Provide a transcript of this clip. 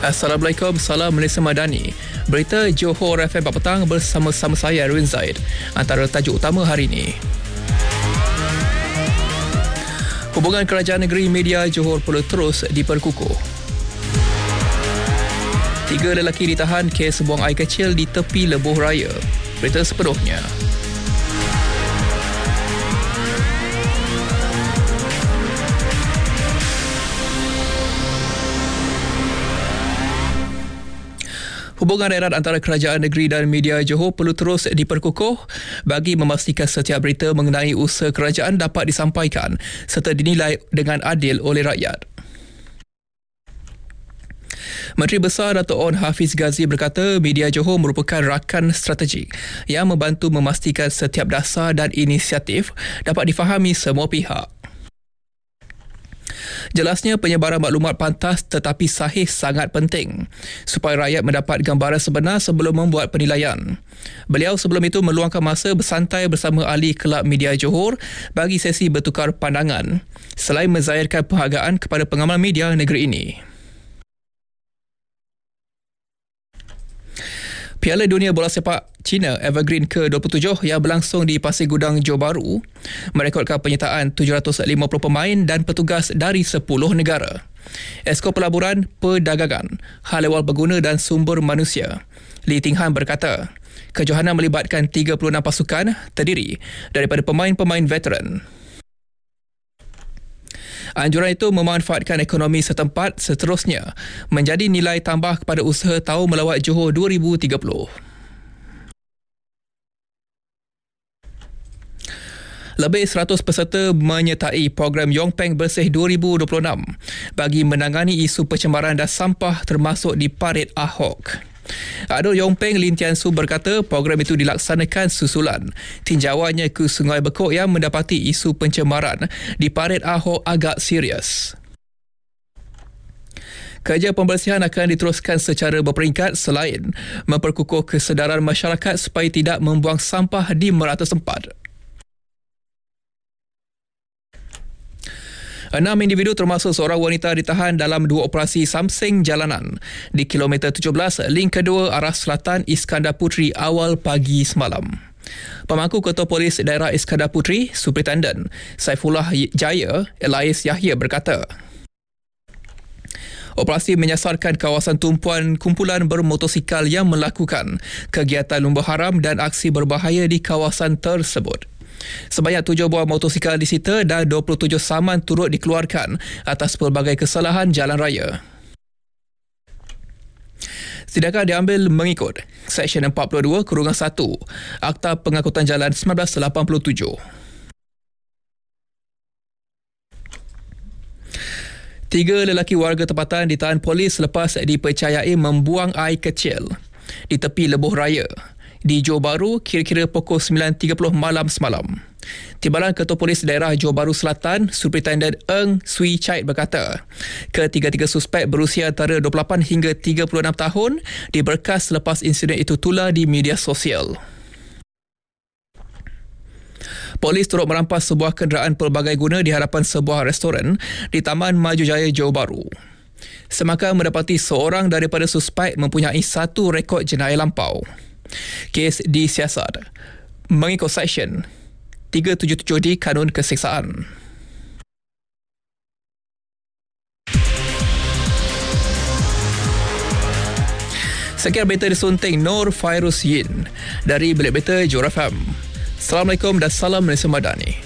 Assalamualaikum, salam Malaysia Madani. Berita Johor FM petang bersama-sama saya Erwin Zaid. Antara tajuk utama hari ini. Hubungan kerajaan negeri media Johor perlu terus diperkukuh. 3 lelaki ditahan kes buang air kecil di tepi lebuh raya. Berita sepenuhnya. Hubungan erat antara kerajaan negeri dan media Johor perlu terus diperkukuh bagi memastikan setiap berita mengenai usaha kerajaan dapat disampaikan serta dinilai dengan adil oleh rakyat. Menteri Besar Dato' Onn Hafiz Ghazi berkata media Johor merupakan rakan strategik yang membantu memastikan setiap dasar dan inisiatif dapat difahami semua pihak. Jelasnya penyebaran maklumat pantas tetapi sahih sangat penting supaya rakyat mendapat gambaran sebenar sebelum membuat penilaian. Beliau sebelum itu meluangkan masa bersantai bersama ahli Kelab Media Johor bagi sesi bertukar pandangan selain menzahirkan penghargaan kepada pengamal media negeri ini. Piala Dunia Bola Sepak China Evergreen ke-27 yang berlangsung di Pasir Gudang Johor Bahru merekodkan penyertaan 750 pemain dan petugas dari 10 negara. Esko Pelaburan, Perdagangan, Hal Ehwal Pengguna dan Sumber Manusia, Lee Ting Han berkata, kejohanan melibatkan 36 pasukan terdiri daripada pemain-pemain veteran. Anjuran itu memanfaatkan ekonomi setempat seterusnya menjadi nilai tambah kepada usaha tahun melawat Johor 2030. Lebih 100 peserta menyertai program Yongpeng Bersih 2026 bagi menangani isu pencemaran dan sampah termasuk di Parit Ahok. Adul Yongpeng Lin Tian Su berkata program itu dilaksanakan susulan tinjauannya ke Sungai Bekok yang mendapati isu pencemaran di Parit Ahok agak serius. Kerja pembersihan akan diteruskan secara berperingkat selain memperkukuh kesedaran masyarakat supaya tidak membuang sampah di merata tempat. 6 individu termasuk seorang wanita ditahan dalam 2 operasi samseng jalanan di kilometer 17 link kedua arah selatan Iskandar Puteri awal pagi semalam. Pemangku Ketua Polis Daerah Iskandar Puteri, Superintendent Saifullah Jaya, Elias Yahya berkata, operasi menyasarkan kawasan tumpuan kumpulan bermotosikal yang melakukan kegiatan lumba haram dan aksi berbahaya di kawasan tersebut. Sebanyak 7 buah motosikal disita dan 27 saman turut dikeluarkan atas pelbagai kesalahan jalan raya. Tindakan diambil mengikut Seksyen 42/1 Akta Pengangkutan Jalan 1987. 3 lelaki warga tempatan ditahan polis selepas dipercayai membuang air kecil di tepi lebuh raya di Johor Bahru kira-kira pukul 9.30 malam semalam. Timbalan Ketua Polis Daerah Johor Bahru Selatan, Superintendent Eng Swee Chait berkata, ketiga-tiga suspek berusia antara 28 hingga 36 tahun diberkas selepas insiden itu tular di media sosial. Polis turut merampas sebuah kenderaan pelbagai guna di hadapan sebuah restoran di Taman Maju Jaya Johor Bahru. Semasa mendapati seorang daripada suspek mempunyai 1 rekod jenayah lampau. Kes disiasat mengikut Seksyen 377D Kanun Keseksaan. Sekian berita disunting Nur Fairuz Yin dari Bilik Berita Johor FM. Assalamualaikum dan salam Malaysia Madani.